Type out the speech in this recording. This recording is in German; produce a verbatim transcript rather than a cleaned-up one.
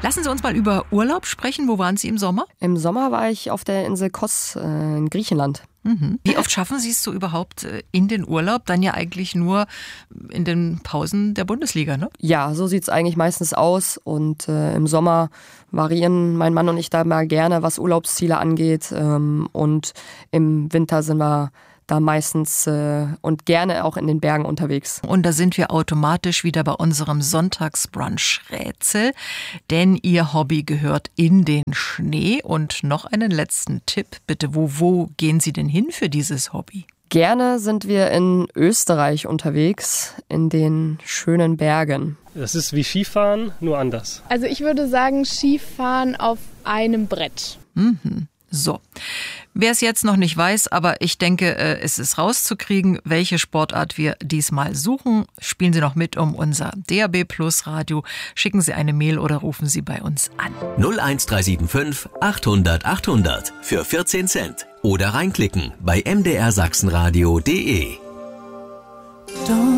Lassen Sie uns mal über Urlaub sprechen. Wo waren Sie im Sommer? Im Sommer war ich auf der Insel Kos äh, in Griechenland. Mhm. Wie oft schaffen Sie es so überhaupt in den Urlaub? Dann ja eigentlich nur in den Pausen der Bundesliga, ne? Ja, so sieht es eigentlich meistens aus. Und äh, im Sommer variieren mein Mann und ich da mal gerne, was Urlaubsziele angeht. Ähm, und im Winter sind wir da meistens äh, und gerne auch in den Bergen unterwegs. Und da sind wir automatisch wieder bei unserem Sonntagsbrunch-Rätsel, denn Ihr Hobby gehört in den Schnee. Und noch einen letzten Tipp, bitte, wo, wo gehen Sie denn hin für dieses Hobby? Gerne sind wir in Österreich unterwegs, in den schönen Bergen. Das ist wie Skifahren, nur anders. Also ich würde sagen Skifahren auf einem Brett. Mhm. So, wer es jetzt noch nicht weiß, aber ich denke, es ist rauszukriegen, welche Sportart wir diesmal suchen. Spielen Sie noch mit um unser D A B Plus Radio, schicken Sie eine Mail oder rufen Sie bei uns an. null eins drei sieben fünf achthundert achthundert für vierzehn Cent oder reinklicken bei m d r sachsenradio punkt d e.